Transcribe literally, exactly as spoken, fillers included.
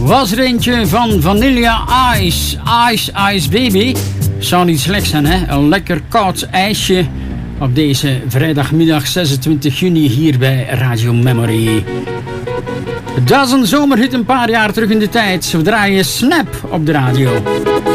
Was er eentje van Vanilla Ice, Ice Ice Baby. Zou niet slecht zijn, hè? Een lekker koud ijsje op deze vrijdagmiddag zesentwintig juni hier bij Radio Memory. Dat is een zomerhit een paar jaar terug in de tijd. We draaien Snap op de radio.